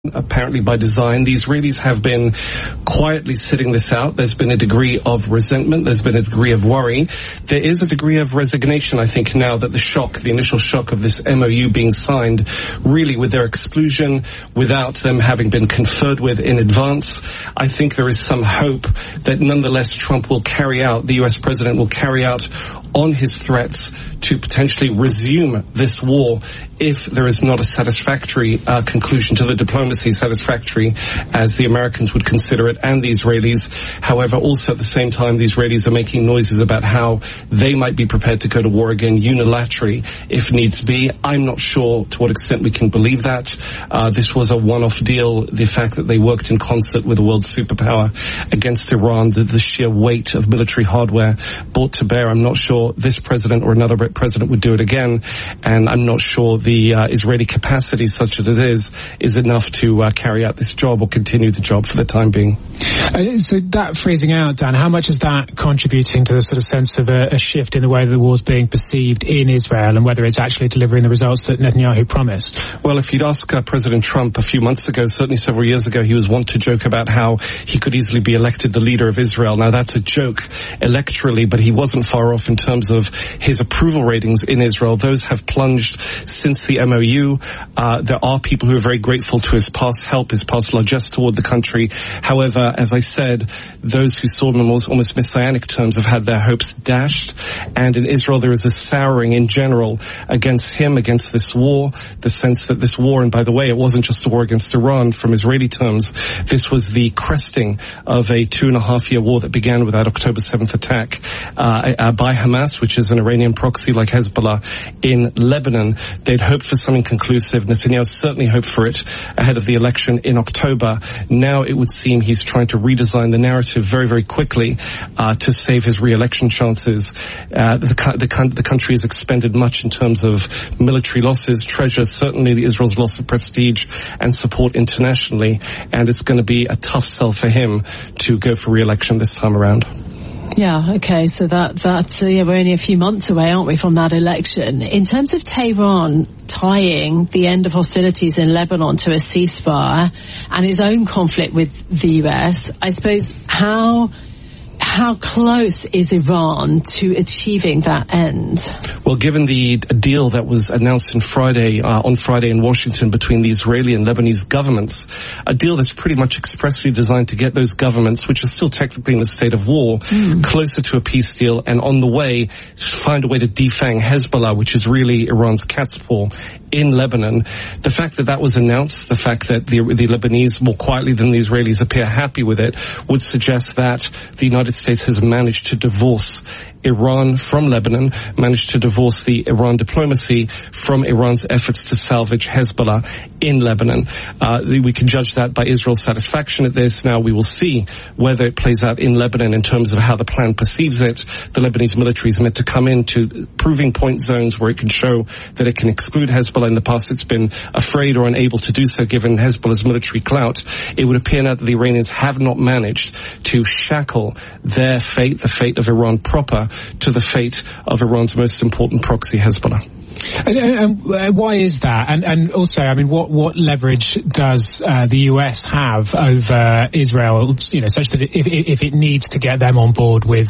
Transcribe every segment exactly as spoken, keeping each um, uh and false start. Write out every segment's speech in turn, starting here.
apparently by design. The Israelis have been quietly sitting this out. There's been a degree of resentment. There's been a degree of worry. There is a degree of resignation, I think, now that the shock, the initial shock of this M O U being signed, really with their exclusion, without them having been conferred with in advance, I think there is some hope that nonetheless Trump will carry out, the U S president will carry out on his threats to potentially resume this war if there is not a satisfactory uh, conclusion to the diplomacy, satisfactory as the Americans would consider it and the Israelis. However, also at the same time, the Israelis are making noises about how they might be prepared to go to war again unilaterally if needs be. I'm not sure to what extent we can believe that. Uh, this was a one-off deal. The fact that they worked in concert with the world superpower against Iran, the, the sheer weight of military hardware brought to bear, I'm not sure this president or another president would do it again, and I'm not sure the uh, Israeli capacity, such as it is, is enough to uh, carry out this job or continue the job for the time being. Uh, so that freezing out, Dan, how much is that contributing to the sort of sense of a, a shift in the way that the war's being perceived in Israel and whether it's actually delivering the results that Netanyahu promised? Well, if you'd ask uh, President Trump a few months ago, certainly several years ago, he was wont to joke about how he could easily be elected the leader of Israel. Now, that's a joke electorally, but he wasn't far off in terms of his approval ratings in Israel. Those have plunged since the M O U. Uh, there are people who are very grateful to his past help, his past largesse toward the country. However, as I said, those who saw him in almost, almost messianic terms have had their hopes dashed. And in Israel, there is a souring in general against him, against this war, the sense that this war, and by the way, it wasn't just a war against Iran from Israeli terms, this was the cresting of a two and a half year war that began with that October seventh attack uh, uh, by Hamas, which is an Iranian proxy like Hezbollah in Lebanon. They'd hoped for something conclusive. Netanyahu certainly hoped for it ahead of the election in October. Now it would seem he's trying to redesign the narrative very, very quickly uh, to save his re-election chances. Uh, the, the, the country has expended much in terms of military losses, treasure, certainly Israel's loss of prestige and support internationally, and it's going to be a tough sell for him to go for re-election this time around. Yeah, okay, so that, that uh, yeah, we're only a few months away, aren't we, from that election. In terms of Tehran tying the end of hostilities in Lebanon to a ceasefire and his own conflict with the U S, I suppose, how... How close is Iran to achieving that end? Well, given the deal that was announced on Friday, uh, on Friday in Washington between the Israeli and Lebanese governments, a deal that's pretty much expressly designed to get those governments, which are still technically in a state of war, mm. closer to a peace deal, and on the way to find a way to defang Hezbollah, which is really Iran's cat's paw in Lebanon. The fact that that was announced, the fact that the, the Lebanese, more quietly than the Israelis, appear happy with it, would suggest that the United States has managed to divorce Iran from Lebanon, managed to divorce the Iran diplomacy from Iran's efforts to salvage Hezbollah in Lebanon. Uh, we can judge that by Israel's satisfaction at this. Now we will see whether it plays out in Lebanon in terms of how the plan perceives it. The Lebanese military is meant to come into proving point zones where it can show that it can exclude Hezbollah. In the past, it's been afraid or unable to do so given Hezbollah's military clout. It would appear now that the Iranians have not managed to shackle their fate, the fate of Iran proper, to the fate of Iran's most important proxy, Hezbollah. And, and why is that? And, and also, I mean, what, what leverage does uh, the U S have over Israel, you know, such that if, if it needs to get them on board with,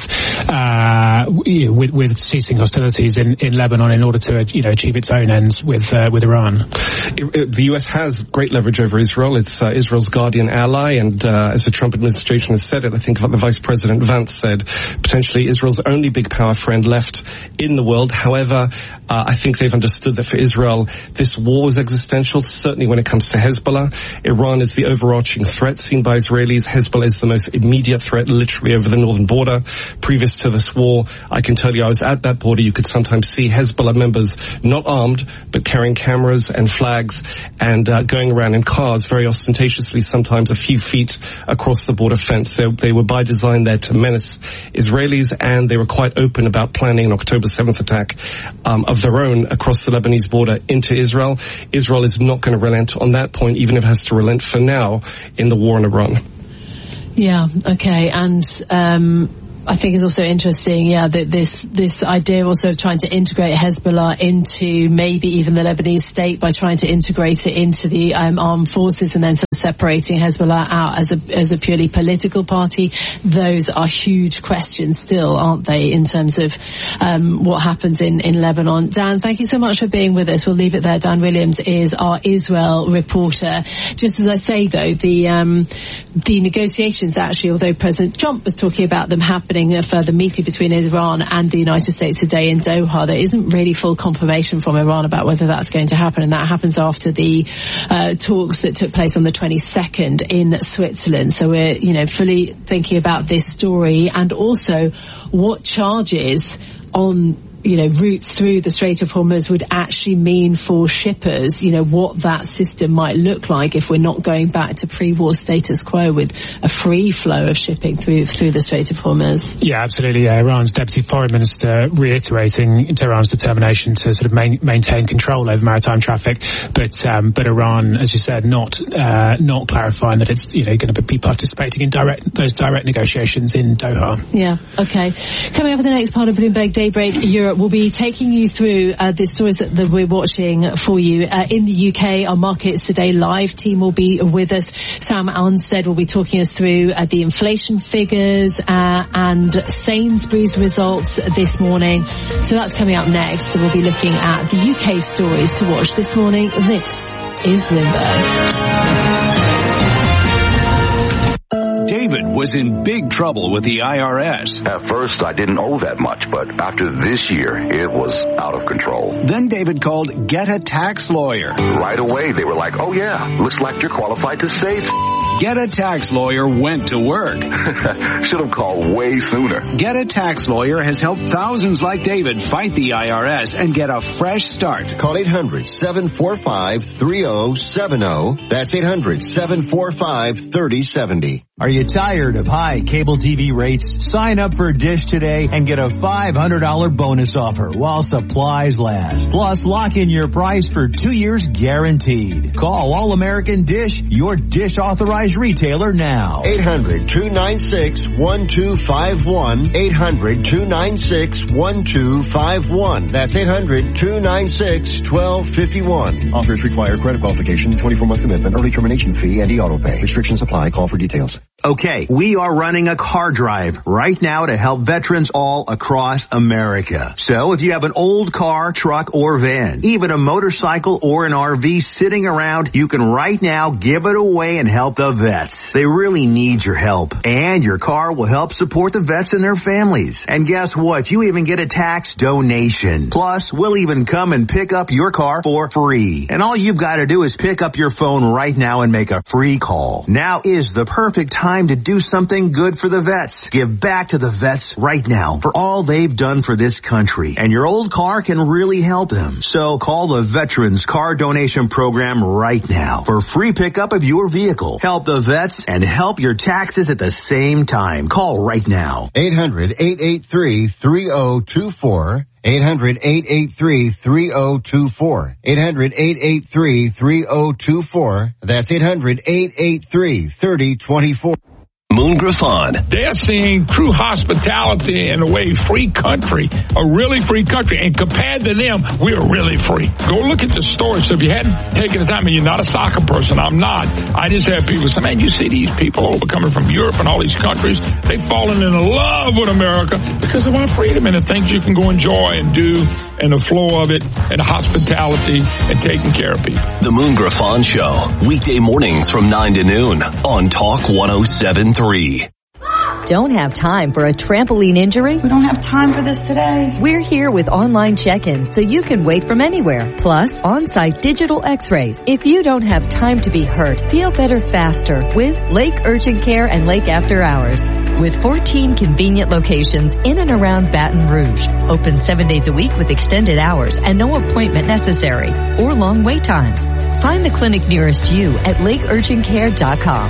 uh, with, with ceasing hostilities in, in Lebanon in order to, you know, achieve its own ends with, uh, with Iran? It, it, the U S has great leverage over Israel. It's uh, Israel's guardian ally, and uh, as the Trump administration has said it, I think the Vice President Vance said, potentially Israel's only big power friend left in the world. However, uh, I think they've understood that for Israel, this war is existential, certainly when it comes to Hezbollah. Iran is the overarching threat seen by Israelis. Hezbollah is the most immediate threat, literally over the northern border. Previous to this war, I can tell you I was at that border. You could sometimes see Hezbollah members not armed, but carrying cameras and flags and uh, going around in cars very ostentatiously, sometimes a few feet across the border fence. They, they were by design there to menace Israelis, and they were quite open about planning an October seventh attack um, of their own across the Lebanese border into Israel. Israel is not going to relent on that point, even if it has to relent for now in the war in Iran. Yeah, okay, and um, I think it's also interesting, yeah, that this this idea also of trying to integrate Hezbollah into maybe even the Lebanese state by trying to integrate it into the um, armed forces and then separating Hezbollah out as a as a purely political party? Those are huge questions still, aren't they, in terms of um, what happens in, in Lebanon. Dan, thank you so much for being with us. We'll leave it there. Dan Williams is our Israel reporter. Just as I say, though, the um, the negotiations actually, although President Trump was talking about them happening, a further meeting between Iran and the United States today in Doha, there isn't really full confirmation from Iran about whether that's going to happen, and that happens after the uh, talks that took place on the twenty-second in Switzerland. So we're, you know, fully thinking about this story and also what charges on, you know, routes through the Strait of Hormuz would actually mean for shippers, you know, what that system might look like if we're not going back to pre-war status quo with a free flow of shipping through through the Strait of Hormuz. Yeah, absolutely. Yeah. Iran's Deputy Foreign Minister reiterating Tehran's determination to sort of main, maintain control over maritime traffic, but um, but Iran, as you said, not uh, not clarifying that it's, you know, going to be participating in direct those direct negotiations in Doha. Yeah. Okay. Coming up in the next part of Bloomberg Daybreak, Europe will be taking you through uh, the stories that, that we're watching for you. Uh, in the U K, our Markets Today live team will be with us. Sam Arnstead will be talking us through uh, the inflation figures uh, and Sainsbury's results this morning. So that's coming up next. So we'll be looking at the U K stories to watch this morning. This is Bloomberg. David was in big trouble with the I R S. At first, I didn't owe that much, but after this year, it was out of control. Then David called Get a Tax Lawyer. Right away, they were like, oh yeah, looks like you're qualified to save. Get a Tax Lawyer went to work. Should have called way sooner. Get a Tax Lawyer has helped thousands like David fight the I R S and get a fresh start. Call eight hundred, seven four five, three oh seven oh. That's eight hundred, seven four five, three oh seven oh. Are you tired of high cable T V rates? Sign up for Dish today and get a five hundred dollars bonus offer while supplies last. Plus, lock in your price for two years guaranteed. Call All American Dish, your Dish authorized retailer now. eight hundred, two nine six, one two five one. eight hundred, two nine six, one two five one. That's eight hundred, two nine six, one two five one. Offers require credit qualification, twenty-four month commitment, early termination fee, and e-auto pay. Restrictions apply. Call for details. Okay, we are running a car drive right now to help veterans all across America. So if you have an old car, truck, or van, even a motorcycle or an R V sitting around, you can right now give it away and help the vets. They really need your help. And your car will help support the vets and their families. And guess what? You even get a tax donation. Plus, we'll even come and pick up your car for free. And all you've got to do is pick up your phone right now and make a free call. Now is the perfect time to do something good for the vets. Give back to the vets right now for all they've done for this country. And your old car can really help them. So call the Veterans Car Donation Program right now for free pickup of your vehicle. Help the vets and help your taxes at the same time. Call right now. eight hundred, eight eight three, three oh two four. eight hundred, eight eight three, three oh two four. eight hundred, eight eight three, three oh two four. That's eight hundred, eight eight three, three oh two four. Moon Griffon. They're seeing true hospitality in a way, free country, a really free country. And compared to them, we're really free. Go look at the stores. So if you hadn't taken the time, and you're not a soccer person, I'm not. I just have people say, man, you see these people over coming from Europe and all these countries, they've fallen in love with America because of our freedom and the things you can go enjoy and do and the flow of it and the hospitality and taking care of people. The Moon Griffon Show, weekday mornings from nine to noon on Talk one oh seven point three. Don't have time for a trampoline injury? We don't have time for this today. We're here with online check-in, so you can wait from anywhere. Plus, on-site digital x-rays. If you don't have time to be hurt, feel better faster with Lake Urgent Care and Lake After Hours. With fourteen convenient locations in and around Baton Rouge. Open seven days a week with extended hours and no appointment necessary or long wait times. Find the clinic nearest you at lake urgent care dot com.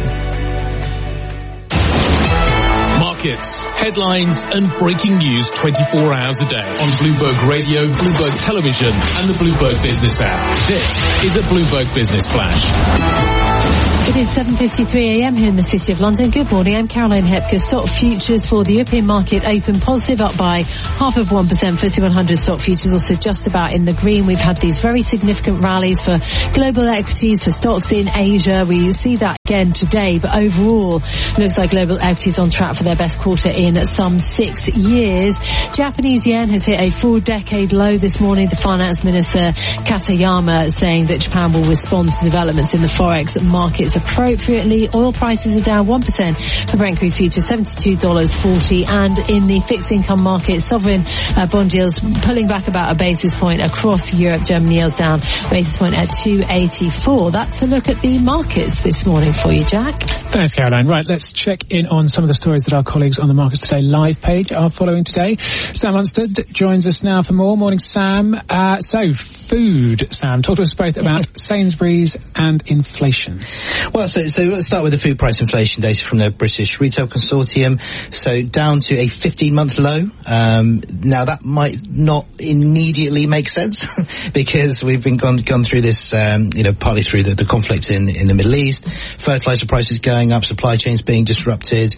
Markets, headlines and breaking news twenty-four hours a day on Bloomberg Radio, Bloomberg Television and the Bloomberg Business app. This is a Bloomberg Business Flash. It is seven fifty-three a m here in the City of London. Good morning, I'm Caroline Hepker. Stock futures for the European market open positive, up by half of one percent. FTSE one hundred stock futures also just about in the green. We've had these very significant rallies for global equities, for stocks in Asia. We see that again today, but overall, looks like global equities on track for their best quarter in some six years. Japanese yen has hit a four-decade low this morning. The finance minister, Katayama, saying that Japan will respond to developments in the forex markets appropriately. Oil prices are down one percent for Brent crude futures, seventy-two dollars forty. And in the fixed income market, sovereign uh, bond yields pulling back about a basis point across Europe. German yields down basis point at two eighty-four. That's a look at the markets this morning for you, Jack. Thanks, Caroline. Right, let's check in on some of the stories that our colleagues on the Markets Today live page are following today. Sam Lunstead joins us now for more. Morning, Sam. Uh, so, food, Sam. Talk to us both about Sainsbury's and inflation. Well, so, so let's start with the food price inflation data from the British Retail Consortium. So down to a fifteen-month low. Um, now, that might not immediately make sense because we've been gone, gone through this, um, you know, partly through the, the conflict in, in the Middle East, fertilizer prices going up, supply chains being disrupted.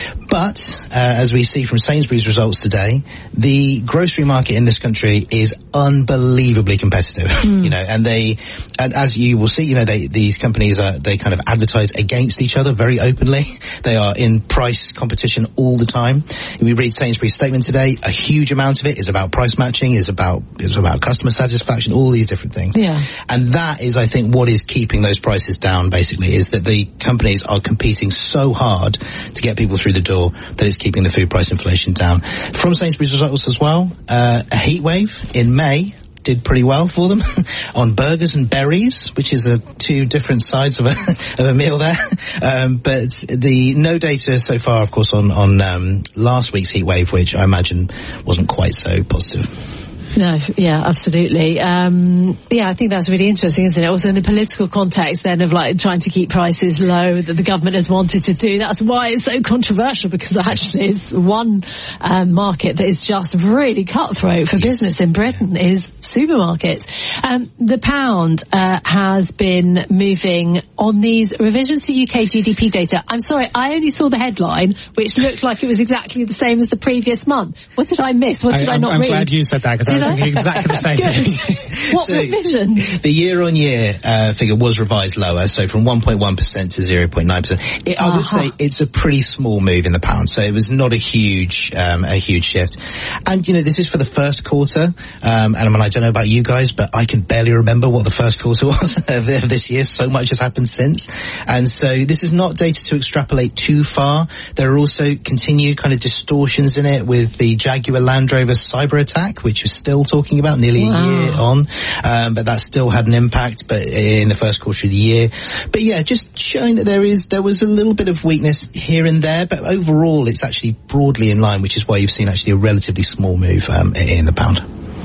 But, uh, as we see from Sainsbury's results today, the grocery market in this country is unbelievably competitive, mm. you know, and they, and as you will see, you know, they, these companies are, they kind of advertise against each other very openly. They are in price competition all the time. We read Sainsbury's statement today, a huge amount of it is about price matching, is about, is about customer satisfaction, all these different things. Yeah. And that is, I think, what is keeping those prices down, basically, is that the companies are competing so hard to get people through the door that it's keeping the food price inflation down. From Sainsbury's results as well, uh, a heat wave in May did pretty well for them on burgers and berries, which is a two different sides of a of a meal there. Um, but the no data so far, of course, on on um, last week's heat wave, which I imagine wasn't quite so positive. No, yeah, absolutely. Um, yeah, I think that's really interesting, isn't it? Also in the political context then of like trying to keep prices low that the government has wanted to do. That's why it's so controversial, because actually it's one um, market that is just really cutthroat for business in Britain is supermarkets. Um, the pound uh, has been moving on these revisions to U K G D P data. I'm sorry, I only saw the headline, which looked like it was exactly the same as the previous month. What did I miss? What did I, I not I'm read? I'm glad you said that, because I was thinking exactly the same thing. What so, revision? The year-on-year uh, figure was revised lower, so from one point one percent to zero point nine percent. It, I uh-huh. would say it's a pretty small move in the pound, so it was not a huge, um, a huge shift. And, you know, this is for the first quarter, um, and I mean, I don't know about you guys, but I can barely remember what the first quarter was of this year. So much has happened since. And so this is not data to extrapolate too far. There are also continued kind of distortions in it with the Jaguar Land Rover cyber attack, which we're still talking about nearly wow. a year on. Um, but that still had an impact, but in the first quarter of the year. But yeah, just showing that there is, there was a little bit of weakness here and there, but overall it's actually broadly in line, which is why you've seen actually a relatively small move, um, in the pound.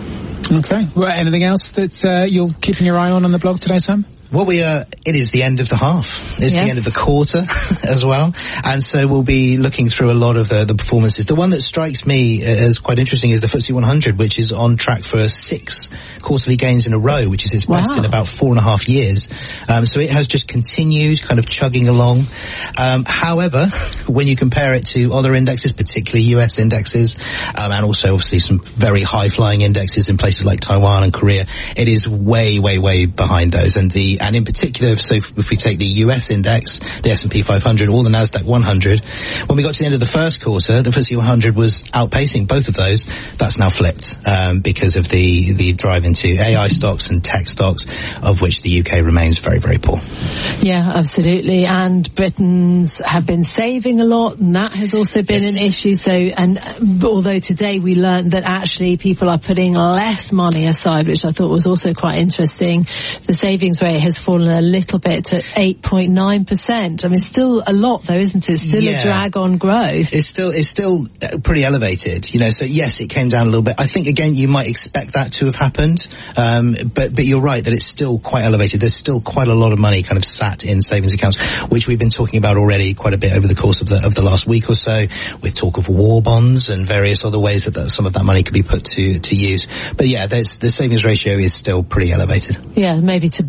Okay. Well, anything else that uh, you're keeping your eye on on the blog today, Sam? Well, we are, it is the end of the half. It's yes. the end of the quarter as well. And so we'll be looking through a lot of uh, the performances. The one that strikes me as quite interesting is the F T S E one hundred, which is on track for six quarterly gains in a row, which is its wow. best in about four and a half years. Um, so it has just continued kind of chugging along. Um, however, when you compare it to other indexes, particularly U S indexes, um, and also obviously some very high-flying indexes in places like Taiwan and Korea, it is way, way, way behind those. And the And in particular, so if we take the U S index, the S and P five hundred, or the Nasdaq one hundred, when we got to the end of the first quarter, the F T S E one hundred was outpacing both of those. That's now flipped, um, because of the, the drive into A I stocks and tech stocks, of which the U K remains very, very poor. Yeah, absolutely. And Britons have been saving a lot, and that has also been yes. an issue. So, and although today we learned that actually people are putting less money aside, which I thought was also quite interesting, the savings rate has fallen a little bit to eight point nine percent. I mean, still a lot though, isn't it? Still yeah. a drag on growth. It's still, it's still pretty elevated, you know, so yes, it came down a little bit. I think again, you might expect that to have happened. Um, but, but you're right that it's still quite elevated. There's still quite a lot of money kind of sat in savings accounts, which we've been talking about already quite a bit over the course of the, of the last week or so, with talk of war bonds and various other ways that, that some of that money could be put to, to use. But yeah, there's, the savings ratio is still pretty elevated. Yeah, maybe to better use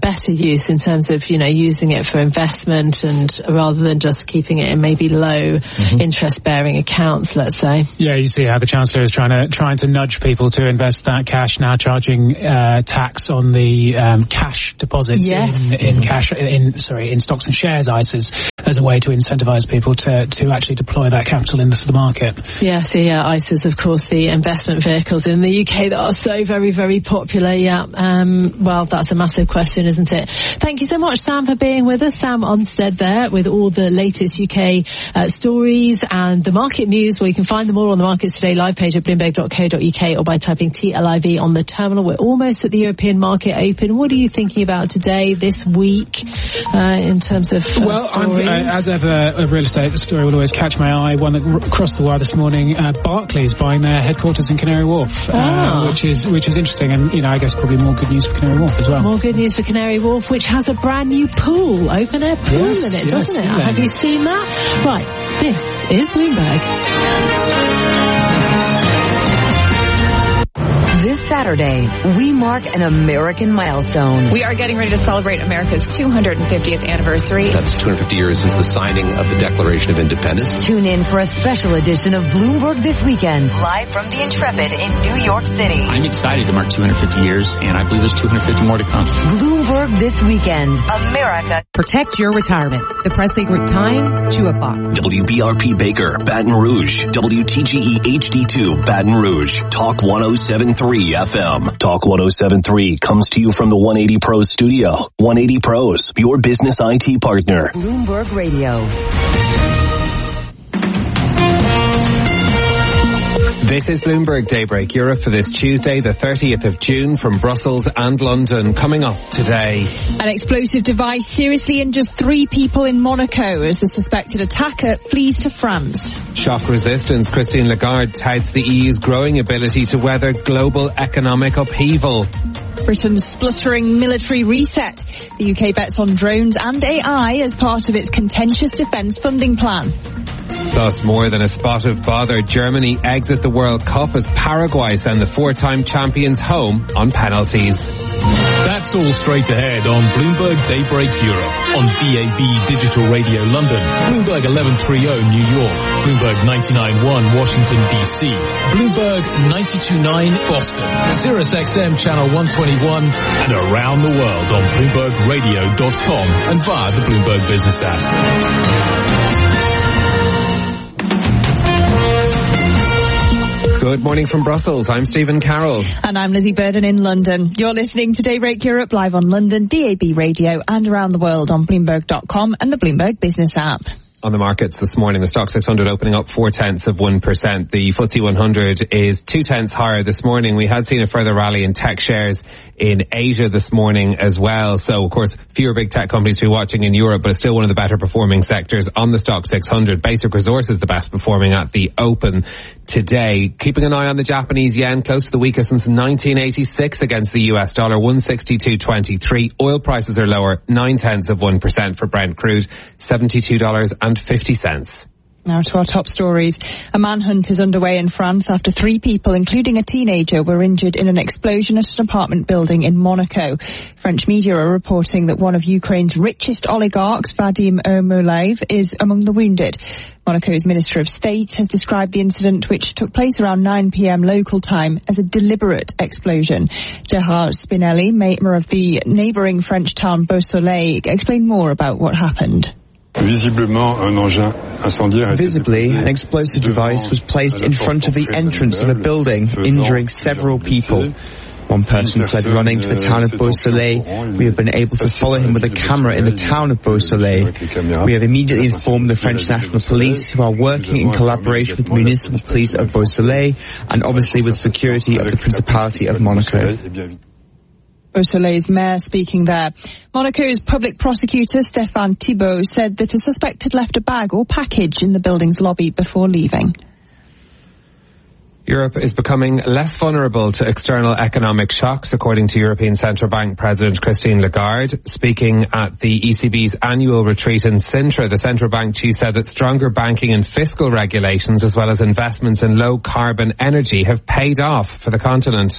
use in terms of, you know, using it for investment and rather than just keeping it in maybe low mm-hmm. interest bearing accounts, let's say. Yeah, you see how the Chancellor is trying to trying to nudge people to invest that cash, now charging uh, tax on the um, cash deposits yes. in, in cash in sorry in stocks and shares I S As as a way to incentivize people to to actually deploy that capital into the market. Yes, yeah, I S As, of course, the investment vehicles in the U K that are so very, very popular. Yeah, um, well, that's a massive question, isn't it? Thank you so much, Sam, for being with us. Sam Onstead there with all the latest U K uh, stories and the market news. Well, you can find them all on the Markets Today live page at bloomberg dot co dot uk or by typing T L I V on the terminal. We're almost at the European market open. What are you thinking about today, this week, uh, in terms of uh, well, stories? I'm, uh, as ever, a real estate story will always catch my eye. One that r- crossed the wire this morning. Uh, Barclays buying their headquarters in Canary Wharf, ah. uh, which is which is interesting, and you know, I guess probably more good news for Canary Wharf as well. More good news for Canary Wharf, which has a brand new pool, open air pool yes, in it, yes, doesn't it? yeah. Have you seen that? Right, this is Bloomberg. This Saturday, we mark an American milestone. We are getting ready to celebrate America's two hundred fiftieth anniversary. That's two hundred fifty years since the signing of the Declaration of Independence. Tune in for a special edition of Bloomberg This Weekend, live from the Intrepid in New York City. I'm excited to mark two hundred fifty years, and I believe there's two hundred fifty more to come. Bloomberg This Weekend, America. Protect your retirement. The Press League time, two o'clock. W B R P Baker, Baton Rouge. W T G E H D two, Baton Rouge. Talk one oh seven point three F M. Talk one oh seven point three comes to you from the one eighty Pros studio. one eighty Pros, your business I T partner. Bloomberg Radio. This is Bloomberg Daybreak Europe for this Tuesday, the thirtieth of June, from Brussels and London. Coming up today. An explosive device seriously injures three people in Monaco as the suspected attacker flees to France. Shock resistance. Christine Lagarde touts the E U's growing ability to weather global economic upheaval. Britain's spluttering military reset. The U K bets on drones and A I as part of its contentious defence funding plan. Plus, more than a spot of bother, Germany exit the World Cup as Paraguay send the four-time champions home on penalties. That's all straight ahead on Bloomberg Daybreak Europe, on D A B Digital Radio London, Bloomberg eleven thirty New York, Bloomberg ninety-nine point one Washington D C, Bloomberg ninety-two point nine Boston, Sirius X M Channel one twenty-one, and around the world on Bloomberg Radio dot com and via the Bloomberg Business app. Good morning from Brussels. I'm Stephen Carroll. And I'm Lizzie Burden in London. You're listening to Daybreak Europe live on London, D A B Radio, and around the world on Bloomberg dot com and the Bloomberg Business app. On the markets this morning, the Stock six hundred opening up four tenths of one percent. The F T S E one hundred is two tenths higher this morning. We had seen a further rally in tech shares in Asia this morning as well. So, of course, fewer big tech companies to be watching in Europe, but it's still one of the better performing sectors on the Stock six hundred. Basic Resources the best performing at the open today. Keeping an eye on the Japanese yen, close to the weakest since nineteen eighty-six against the U S dollar, one sixty-two twenty-three. Oil prices are lower, nine tenths of one percent for Brent crude, seventy-two dollars and fifty cents. Now to our top stories. A manhunt is underway in France after three people, including a teenager, were injured in an explosion at an apartment building in Monaco. French media are reporting that one of Ukraine's richest oligarchs, Vadim Ermolaev, is among the wounded. Monaco's Minister of State has described the incident, which took place around nine p.m. local time, as a deliberate explosion. Gerard Spinelli, mayor of the neighbouring French town Beausoleil, explained more about what happened. Visibly, an explosive device was placed in front of the entrance of a building, injuring several people. One person fled running to the town of Beausoleil. We have been able to follow him with a camera in the town of Beausoleil. We have immediately informed the French National Police, who are working in collaboration with the municipal police of Beausoleil and obviously with security of the Principality of Monaco. Beausoleil's mayor speaking there. Monaco's public prosecutor, Stéphane Thibault, said that a suspect had left a bag or package in the building's lobby before leaving. Europe is becoming less vulnerable to external economic shocks, according to European Central Bank President Christine Lagarde. Speaking at the E C B's annual retreat in Sintra, the central bank chief said that stronger banking and fiscal regulations, as well as investments in low-carbon energy, have paid off for the continent.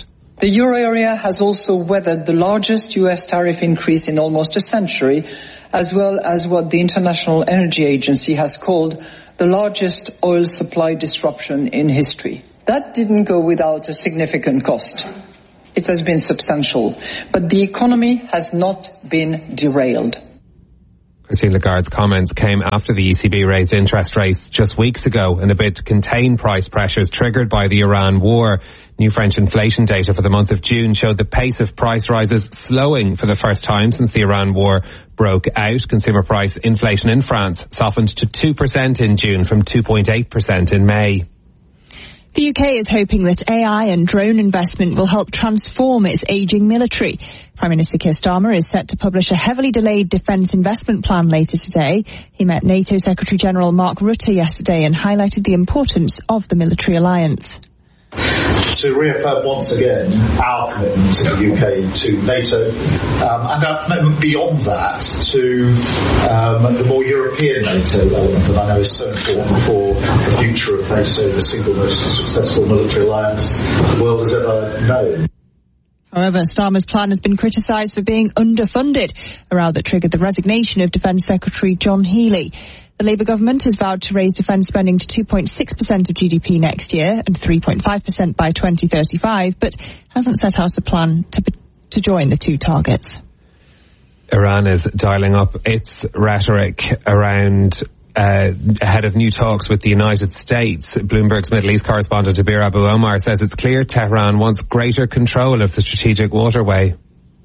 The euro area has also weathered the largest U S tariff increase in almost a century, as well as what the International Energy Agency has called the largest oil supply disruption in history. That didn't go without a significant cost. It has been substantial, but the economy has not been derailed. Christine Lagarde's comments came after the E C B raised interest rates just weeks ago in a bid to contain price pressures triggered by the Iran war. New French inflation data for the month of June showed the pace of price rises slowing for the first time since the Iran war broke out. Consumer price inflation in France softened to two percent in June from two point eight percent in May. The U K is hoping that A I and drone investment will help transform its ageing military. Prime Minister Keir Starmer is set to publish a heavily delayed defence investment plan later today. He met NATO Secretary-General Mark Rutte yesterday and highlighted the importance of the military alliance. To reaffirm once again our commitment to the U K to NATO um, and our commitment beyond that to um, the more European NATO element that I know is so important for the future of NATO, the single most successful military alliance the world has ever known. However, Starmer's plan has been criticised for being underfunded, a row that triggered the resignation of Defence Secretary John Healey. The Labour government has vowed to raise defence spending to two point six percent of G D P next year and three point five percent by twenty thirty-five, but hasn't set out a plan to, to join the two targets. Iran is dialing up its rhetoric around uh, ahead of new talks with the United States. Bloomberg's Middle East correspondent Abir Abu Omar says it's clear Tehran wants greater control of the strategic waterway.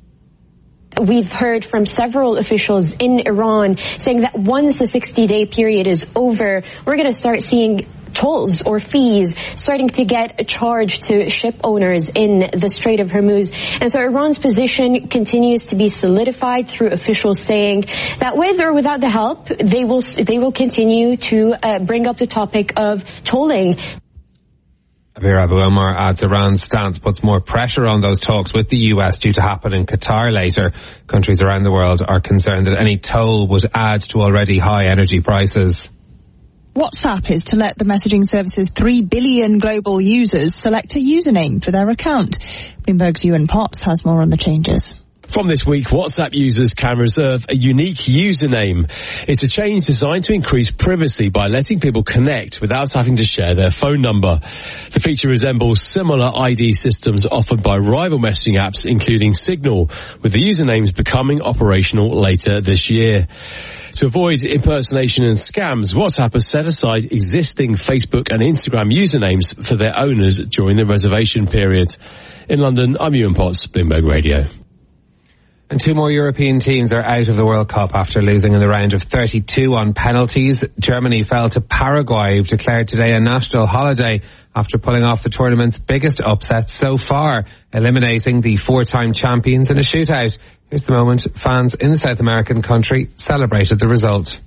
We've heard from several officials in Iran saying that once the sixty-day period is over, we're going to start seeing tolls or fees starting to get charged to ship owners in the Strait of Hormuz. And so Iran's position continues to be solidified through officials saying that with or without the help, they will they will continue to uh, bring up the topic of tolling. Abir Abu Omar adds Iran's stance puts more pressure on those talks with the U S due to happen in Qatar later. Countries around the world are concerned that any toll would add to already high energy prices. WhatsApp is to let the messaging service's three billion global users select a username for their account. Bloomberg's Ewan Potts has more on the changes. From this week, WhatsApp users can reserve a unique username. It's a change designed to increase privacy by letting people connect without having to share their phone number. The feature resembles similar I D systems offered by rival messaging apps, including Signal, with the usernames becoming operational later this year. To avoid impersonation and scams, WhatsApp has set aside existing Facebook and Instagram usernames for their owners during the reservation period. In London, I'm Ewan Potts, Bloomberg Radio. And two more European teams are out of the World Cup after losing in the round of thirty-two on penalties. Germany fell to Paraguay, who've declared today a national holiday after pulling off the tournament's biggest upset so far, eliminating the four-time champions in a shootout. Here's the moment fans in the South American country celebrated the result.